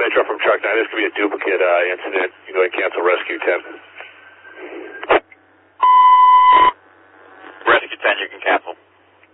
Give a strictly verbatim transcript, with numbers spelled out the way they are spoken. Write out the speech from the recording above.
Metro from Truck nine. This could be a duplicate uh, incident. You go and cancel Rescue ten.